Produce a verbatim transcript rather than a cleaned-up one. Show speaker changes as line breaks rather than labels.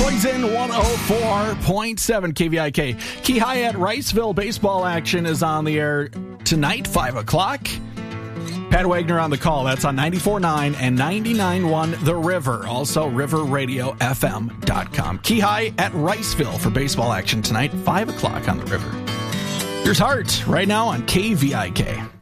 Poison one oh four point seven K V I K. Key High at Riceville baseball action is on the air tonight, five o'clock. Pat Wagner on the call. That's on ninety-four point nine and ninety-nine point one The River. Also, river radio f m dot com. Key High at Riceville for baseball action tonight, five o'clock on the River. Here's Hart right now on K V I K.